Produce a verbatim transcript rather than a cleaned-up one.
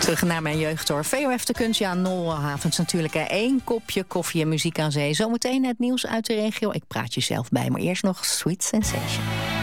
Terug naar mijn jeugd hoor. V O F de kunst, ja, Nolhavens natuurlijk. Hè. Eén kopje koffie en muziek aan zee. Zometeen het nieuws uit de regio. Ik praat je zelf bij, maar eerst nog Sweet Sensation.